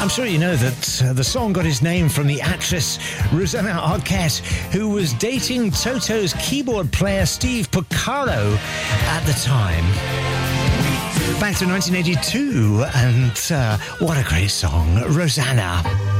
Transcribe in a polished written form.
I'm sure you know that the song got its name from the actress Rosanna Arquette, who was dating Toto's keyboard player Steve Porcaro at the time. Back to 1982, and what a great song, Rosanna.